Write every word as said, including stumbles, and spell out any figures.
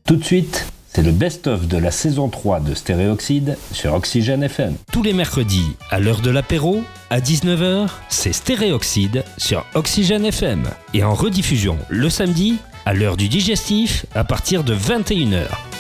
Tout de suite, c'est le best-of de la saison trois de Stéréoxyde sur Oxygène F M. Tous les mercredis, à l'heure de l'apéro, à dix-neuf heures, c'est Stéréoxyde sur Oxygène F M. Et en rediffusion le samedi, à l'heure du digestif, à partir de vingt et une heures.